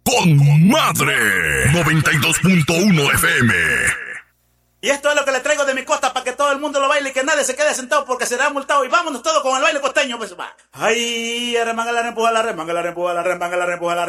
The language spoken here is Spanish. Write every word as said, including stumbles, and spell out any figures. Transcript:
con madre. noventa y dos punto uno F M. Y esto es lo que le traigo de mi costa para que todo el mundo lo baile y que nadie se quede sentado porque será multado. Y vámonos todos con el baile costeño, pues va. Ay, remanga la rempuja la remanga la rempuja la remanga la rempuja la